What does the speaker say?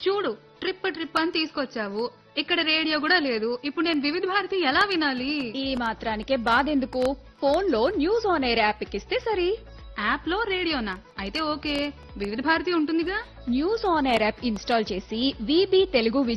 చూడు, trip trip అని తీసుకొచ్చావు, ఇక్కడ రేడియో కూడా లేదు. ఇప్పుడు నేను వివిధ భారతి ఎలా వినాలి? ఈ మాత్రానికే బాధెందుకు? ఫోన్ లో న్యూస్ ఆన్ ఎయిర్ యాప్ ఎక్కిస్తే సరి. యాప్ లో రేడియోనా? అయితే ఓకే, వివిధ భారతి ఉంటుందిగా. News on air app install చేసి విబి తెలుగు